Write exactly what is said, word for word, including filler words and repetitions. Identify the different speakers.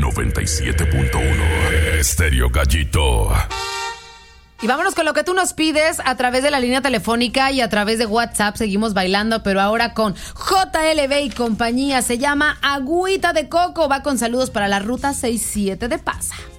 Speaker 1: noventa y siete punto uno Estéreo Gallito.
Speaker 2: Y vámonos con lo que tú nos pides a través de la línea telefónica y a través de WhatsApp. Seguimos bailando, pero ahora con J L B y compañía. Se llama Agüita de Coco. Va con saludos para la ruta sesenta y siete de Pasa.